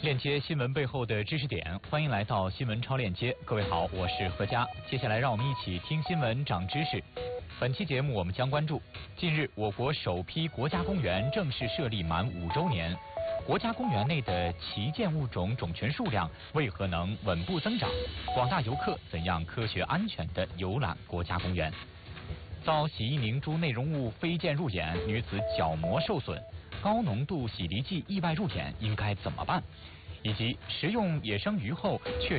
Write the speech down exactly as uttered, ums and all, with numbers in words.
链接新闻背后的知识点，欢迎来到新闻超链接。各位好，我是何佳。接下来让我们一起听新闻长知识。本期节目我们将关注：近日，我国首批国家公园正式设立满五周年，国家公园内的旗舰物种种群数量为何能稳步增长？广大游客怎样科学安全地游览国家公园？遭洗衣凝珠内容物飞溅入眼，女子角膜受损，高浓度洗涤剂意外入眼应该怎么办？以及食用野生鱼后确